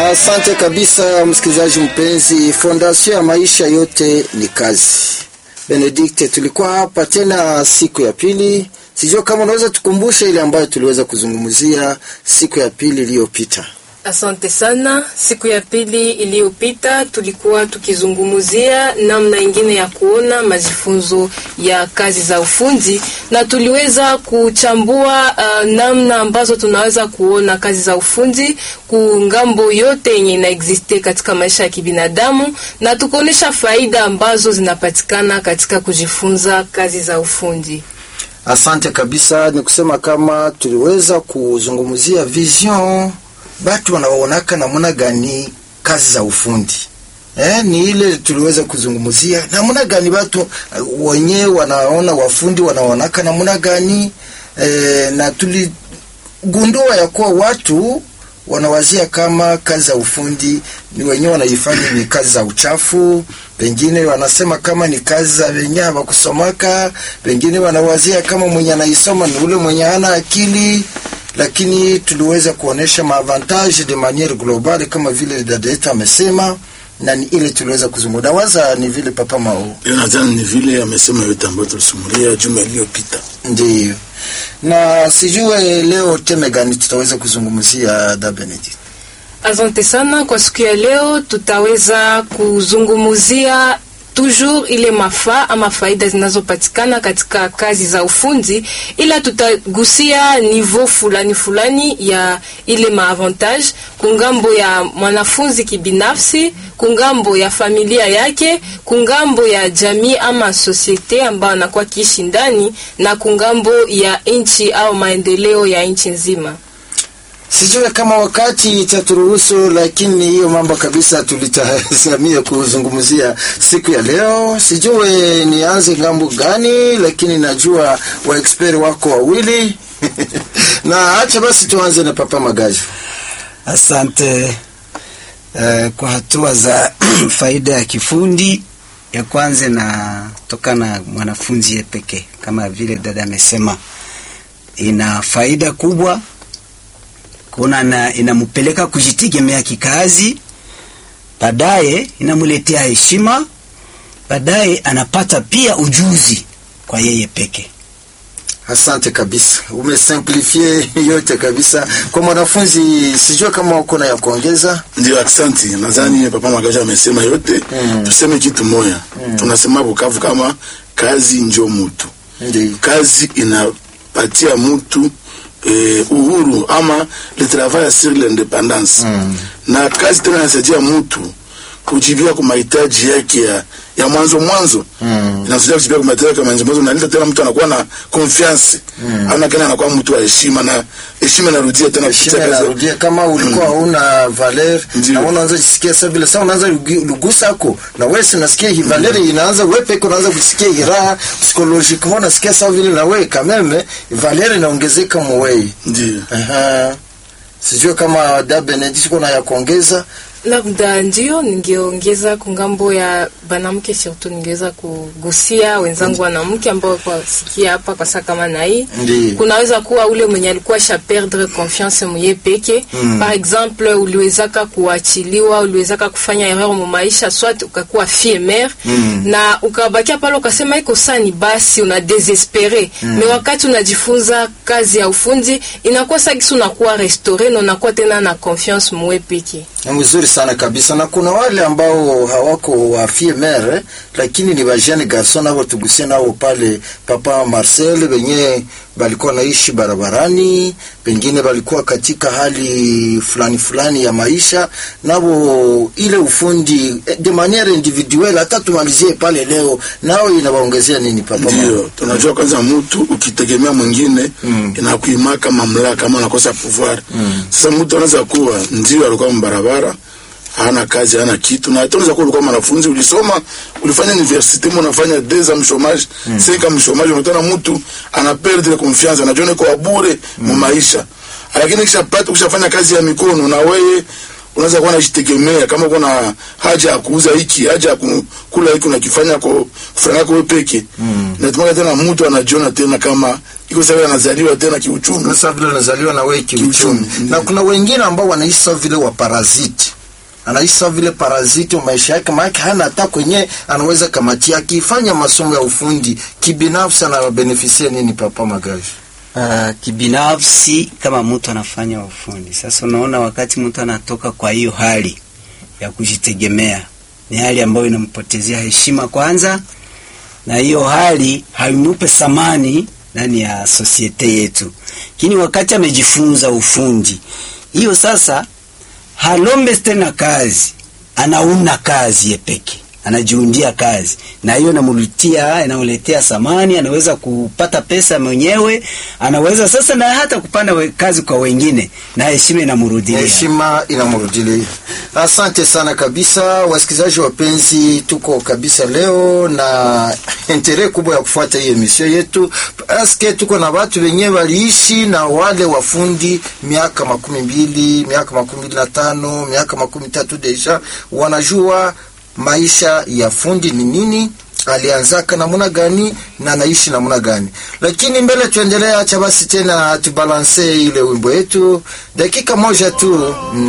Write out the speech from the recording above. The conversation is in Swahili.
Asante kabisa msikilizaji mpenzi. Fondation ya maisha yote ni kazi. Benedicte, tulikuwa hapa tena siku ya pili. Sijui kama unaweza tukumbusha ile ambayo tuliweza kuzungumzia siku ya pili iliyopita. Asante sana. Siku ya pili iliyopita tulikuwa tukizungumzia namna nyingine ya kuona majifunzo ya kazi za ufundi, na tuliweza kuchambua namna ambazo tunaweza kuona kazi za ufundi kungambo yote yenye inaexiste katika maisha ya kibinadamu, na tukonesha faida ambazo zinapatikana katika kujifunza kazi za ufundi. Asante kabisa. Ni kusema kama tuliweza kuzungumzia vision batu wanaonaka namna gani kazi za ufundi. Ni ile tuliweza kuzungumzia namna gani watu wenyewe wanaona wafundi wanaonaka namna gani, na tuligundua ya kuwa watu wanawazia kama kazi za ufundi ni wenyewe wanaifanya ni kazi za uchafu, pengine wanasema kama ni kazi za wenyewe hawakusomaka, pengine wanawazia kama mwenye anaisoma ni ule mwenye hana akili. Lakini tuliweza kuonesha maavantage de manière globale kama vile dada yetu amesema, na ni ile tuliweza kuzungumza. Waza ni vile Papa Mao. Nadhani ni vile amesema yote ambayo tulisumulia juma iliyopita. Ndiyo. Na sijue leo teme gani tutaweza kuzungumzia da Benedict. Asante sana. Kwa siku ya leo tutaweza kuzungumzia toujours ile mafaa ama faida zinazopatikana katika kazi za ufundi, ila tutagusia niveau fulani ya ile maavantage kungambo ya mwanafunzi kibinafsi, kungambo ya familia yake, kungambo ya jamii ama societe ambayo anakuwa kiishi ndani, na kungambo ya nchi au maendeleo ya nchi nzima. Sijue kama wakati itaturuhusu, lakini hiyo mambo kabisa tulitasamia kuzungumzia siku ya leo. Sijue nianze ngambo gani, lakini najua wa expert wako wawili. Na acha basi tuanze na Papa Magaji. Asante. Kwa hatua za faida ya kifundi, ya kwanza na tokana mwanafunzi yeye pekee, kama vile dada amesema, ina faida kubwa. Kuna inampeleka kujitegemea kikazi, baadaye inamuletea heshima, baadaye anapata pia ujuzi kwa yeye peke. Asante kabisa. Umesimplifie yote kabisa. Kwa mwanafunzi sijua kama uko na ya kuongeza. Ndio, asante. Nadhani Papa Magaja amesema yote. Tuseme kitu moja. Tunasema Bukavu kama kazi njo mtu. Ndiyo. Kazi inapatia mtu uhuru ama le travail sur l'indépendance. Na kazi tena inasaidia mtu kujibia kwa mahitaji yake ya mwanzo. Inasaidia kujibia kwa mahitaji ya mwanzo, na tena mtu anakuwa na confiance. Ana kana anakuwa mtu wa heshima, na heshima inarudia tena kupitia kazi. Kama ulikuwa huna valeur na unaanza kusikia sasa vile sasa unaanza lugusa yako, na wewe unasikia hii valeur inaanza wewe peke unaanza kusikia iraha psychologiquement, unasikia sasa vile na wewe kameme valeur inaongezeka mwei. Ndio. Sijui kama da Benedict kuna ya kuongeza. Labda ndio ningeongeza kungambo ya banamke, surtout ningeweza kugusia wenzangu wanamke ambao kwa sikia hapa kwa sasa kama na hii. Kunaweza kuwa ule mwenye alikuwa sha perdre confiance mwenye peke. Par exemple, uliwezaka kuachiliwa, uliwezaka kufanya erreur mu maisha, soit ukakuwa fille mère na ukabakia pale ukasema iko sani, basi una desespere. Mais wakati unajifunza kazi ya ufundi inakuwa sagisi unakuwa restaurer na unakuwa tena na confiance mwe peke. Mzuri sana kabisa. Na kuna wale ambao hawako wa fille mère lakini ni jeune garçon, nao tugusie nao pale Papa Marcel, wenye balikuwa naishi barabarani, pengine balikuwa katika hali fulani ya maisha, nao ile ufundi de manière individuelle hata tumalizie pale leo, nao inawaongezea nini Papa? Ndio, tunajua kwanza mtu ukitegemea mwingine inakuimaka mamlaka kama unakosa pouvoir. Sasa mtu anaweza kuwa ndio alikuwa mbarabara, hana kazi, hana kitu, na tunaweza kuwa ulikuwa mwanafunzi, ulisoma, ulifanya university, unafanya 2 ans chômage, 5 ans chômage, unatana mtu ana perdre confiance, anajiona kwa bure mu maisha. Lakini kisha pata ukishafanya kazi ya mikono, na wewe unaweza kuwa unajitegemea, kama uko na haja ya kuuza hiki, haja ya kula hiki, unakifanya kwa franga yako wewe peke. Na tumaga tena mtu anajiona tena kama iko sawa, anazaliwa tena kiuchumi. Sasa vile anazaliwa na wewe kiuchumi. Na kuna wengine ambao wanaishi vile wa parasite. anaishi vile parasiti maisha yake, maana hana hata kwenye anaweza kamatia. Akifanya masomo ya ufundi kibinafsi na beneficia nini Papa Magaji? Kibinafsi kama mtu anafanya ufundi, sasa unaona wakati mtu anatoka kwa hiyo hali ya kujitegemea, ni hali ambayo inampotezea heshima kwanza, na hiyo hali haimupe samani ndani ya societe yetu. Lakini wakati amejifunza ufundi, hiyo sasa halombe tena kazi, anauna kazi yepeke, anajiundia kazi, na hiyo inamletea samani, anaweza kupata pesa mwenyewe, anaweza sasa na hata kupanda kazi kwa wengine, na heshima inamrudilia. Asante sana kabisa wasikilizaji wapenzi, tuko kabisa leo na intere kubwa ya kufuata hii emission yetu, aske tuko na watu wenyewe waliishi na wale wafundi miaka 12, miaka 15, miaka 13 deja, wanajua maisha ya fundi ni nini, alianzaka namna gani na anaishi namna gani. Lakini mbele tuendelea, acha basi tena tubalance ile wimbo yetu dakika moja tu.